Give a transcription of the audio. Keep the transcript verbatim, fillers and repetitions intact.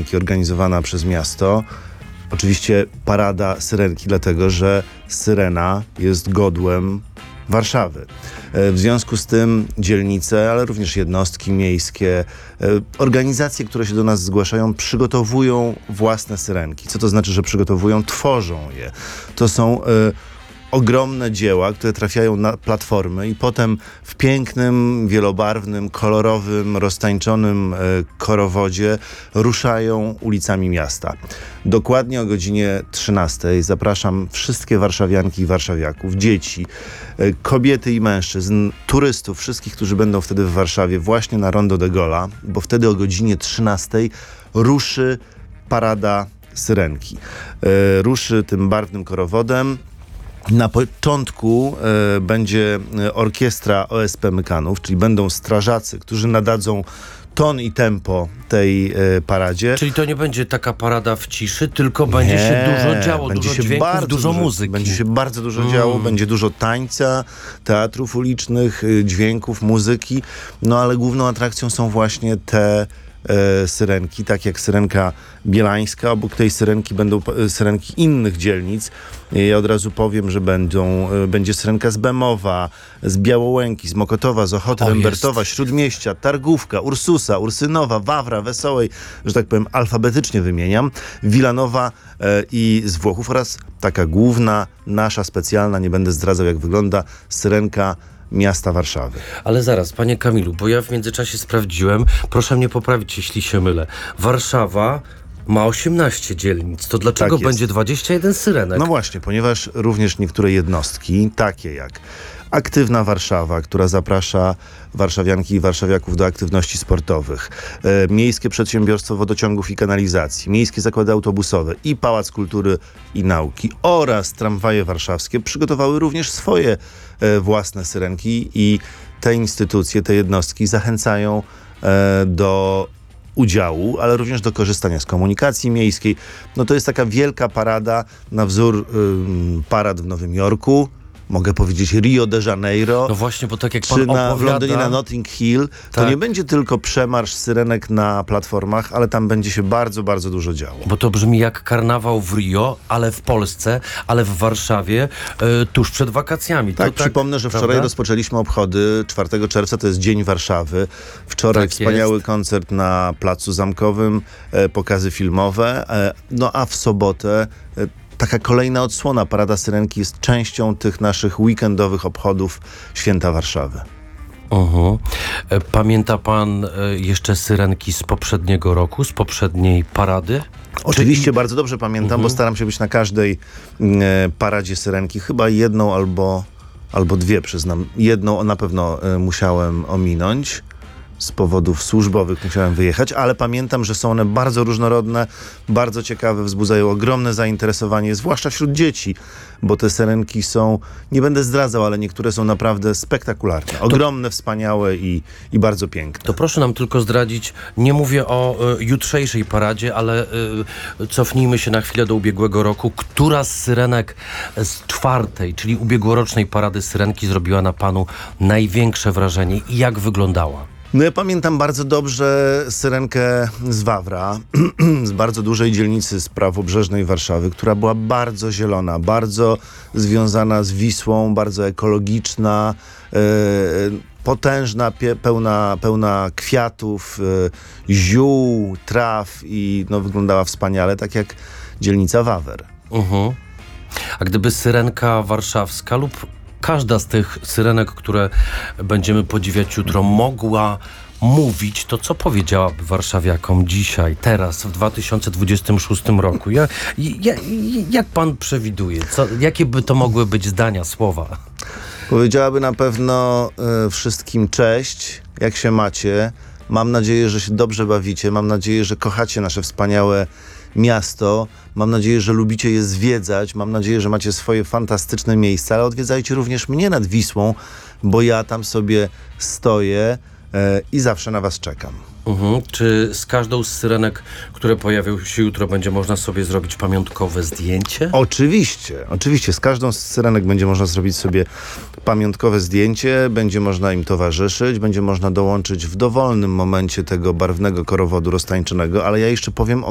Syrenki organizowana przez miasto. Oczywiście parada Syrenki, dlatego że Syrena jest godłem Warszawy. W związku z tym dzielnice, ale również jednostki miejskie, organizacje, które się do nas zgłaszają, przygotowują własne syrenki. Co to znaczy, że przygotowują? Tworzą je. To są y, ogromne dzieła, które trafiają na platformy i potem w pięknym, wielobarwnym, kolorowym, roztańczonym y, korowodzie ruszają ulicami miasta. Dokładnie o godzinie trzynastej zapraszam wszystkie warszawianki i warszawiaków, dzieci, y, kobiety i mężczyzn, turystów, wszystkich, którzy będą wtedy w Warszawie, właśnie na Rondo de Gola, bo wtedy o godzinie trzynastej ruszy parada Syrenki. Y, ruszy tym barwnym korowodem. Na początku e, będzie orkiestra O S P Mykanów, czyli będą strażacy, którzy nadadzą ton i tempo tej e, paradzie. Czyli to nie będzie taka parada w ciszy, tylko będzie nie, się dużo działo, będzie dużo się dźwięków, bardzo dużo muzyki. Będzie się bardzo dużo mm. działo, będzie dużo tańca, teatrów ulicznych, dźwięków, muzyki, no ale główną atrakcją są właśnie te E, syrenki, tak jak Syrenka Bielańska. Obok tej syrenki będą e, syrenki innych dzielnic. E, ja od razu powiem, że będą, e, będzie syrenka z Bemowa, z Białołęki, z Mokotowa, z Ochoty, Rembertowa, Śródmieścia, Targówka, Ursusa, Ursynowa, Wawra, Wesołej, że tak powiem alfabetycznie wymieniam, Wilanowa e, i z Włochów oraz taka główna, nasza specjalna, nie będę zdradzał jak wygląda, syrenka miasta Warszawy. Ale zaraz, panie Kamilu, bo ja w międzyczasie sprawdziłem, proszę mnie poprawić, jeśli się mylę. Warszawa ma osiemnaście dzielnic, to dlaczego tak będzie dwadzieścia jeden syrenek? No właśnie, ponieważ również niektóre jednostki, takie jak Aktywna Warszawa, która zaprasza warszawianki i warszawiaków do aktywności sportowych, e, Miejskie Przedsiębiorstwo Wodociągów i Kanalizacji, Miejskie Zakłady Autobusowe i Pałac Kultury i Nauki oraz Tramwaje Warszawskie przygotowały również swoje e, własne syrenki i te instytucje, te jednostki zachęcają e, do udziału, ale również do korzystania z komunikacji miejskiej. No to jest taka wielka parada na wzór y, parad w Nowym Jorku, mogę powiedzieć Rio de Janeiro, no właśnie, bo tak jak pan czy na, opowiada, w Londynie na Notting Hill, to tak. nie będzie tylko przemarsz syrenek na platformach, ale tam będzie się bardzo, bardzo dużo działo. Bo to brzmi jak karnawał w Rio, ale w Polsce, ale w Warszawie y, tuż przed wakacjami. Tak, to przypomnę, tak, że wczoraj prawda? rozpoczęliśmy obchody czwartego czerwca, to jest Dzień Warszawy. Wczoraj Tak wspaniały jest. koncert na Placu Zamkowym, e, pokazy filmowe, e, no a w sobotę e, taka kolejna odsłona. Parada Syrenki jest częścią tych naszych weekendowych obchodów Święta Warszawy. Uh-huh. Pamięta pan jeszcze syrenki z poprzedniego roku, z poprzedniej parady? Oczywiście Czy... bardzo dobrze pamiętam, uh-huh. bo staram się być na każdej e, paradzie Syrenki. Chyba jedną albo, albo dwie, przyznam. Jedną na pewno e, musiałem ominąć. Z powodów służbowych musiałem wyjechać, ale pamiętam, że są one bardzo różnorodne, bardzo ciekawe, wzbudzają ogromne zainteresowanie, zwłaszcza wśród dzieci, bo te syrenki są, nie będę zdradzał, ale niektóre są naprawdę spektakularne, ogromne, to, wspaniałe i, i bardzo piękne. To proszę nam tylko zdradzić, nie mówię o y, jutrzejszej paradzie, ale y, cofnijmy się na chwilę do ubiegłego roku. Która z syrenek z czwartej, czyli ubiegłorocznej parady Syrenki zrobiła na panu największe wrażenie i jak wyglądała? No ja pamiętam bardzo dobrze syrenkę z Wawra, z bardzo dużej dzielnicy z prawobrzeżnej Warszawy, która była bardzo zielona, bardzo związana z Wisłą, bardzo ekologiczna, e, potężna, pie, pełna, pełna kwiatów, e, ziół, traw i no, wyglądała wspaniale, tak jak dzielnica Wawer. Uh-huh. A gdyby syrenka warszawska lub każda z tych syrenek, które będziemy podziwiać jutro, mogła mówić, to co powiedziałaby warszawiakom dzisiaj, teraz, w dwa tysiące dwudziestym szóstym roku? Ja, ja, jak pan przewiduje? Co, jakie by to mogły być zdania, słowa? Powiedziałaby na pewno y, wszystkim cześć, jak się macie. Mam nadzieję, że się dobrze bawicie. Mam nadzieję, że kochacie nasze wspaniałe miasto. Mam nadzieję, że lubicie je zwiedzać. Mam nadzieję, że macie swoje fantastyczne miejsca, ale odwiedzajcie również mnie nad Wisłą, bo ja tam sobie stoję e, i zawsze na was czekam. Mhm. Czy z każdą z syrenek, które pojawią się jutro, będzie można sobie zrobić pamiątkowe zdjęcie? Oczywiście, oczywiście. Z każdą z syrenek będzie można zrobić sobie pamiątkowe zdjęcie, będzie można im towarzyszyć, będzie można dołączyć w dowolnym momencie tego barwnego korowodu roztańczonego, ale ja jeszcze powiem o